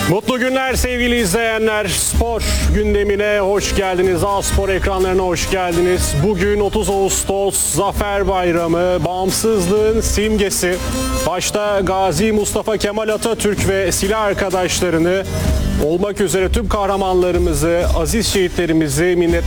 Mutlu günler sevgili izleyenler. Spor gündemine hoş geldiniz. A-Spor ekranlarına hoş geldiniz. Bugün 30 Ağustos Zafer Bayramı, bağımsızlığın simgesi. Başta Gazi Mustafa Kemal Atatürk ve silah arkadaşlarını olmak üzere tüm kahramanlarımızı, aziz şehitlerimizi minnetle